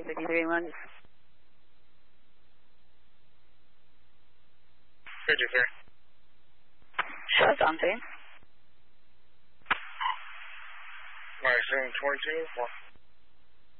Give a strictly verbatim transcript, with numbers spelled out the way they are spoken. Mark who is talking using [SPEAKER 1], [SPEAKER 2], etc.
[SPEAKER 1] eight fifty-three one.
[SPEAKER 2] fifty-three.
[SPEAKER 1] Show us on scene.
[SPEAKER 2] Alright, seven twenty-two, four.